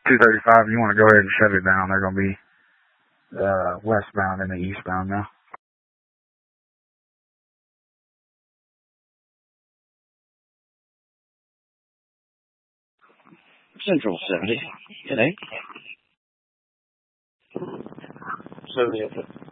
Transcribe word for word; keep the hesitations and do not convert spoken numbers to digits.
two thirty-five, you want to go ahead and shut it down. They're going to be uh, westbound and the eastbound now. Central seventy, in eight. seventy.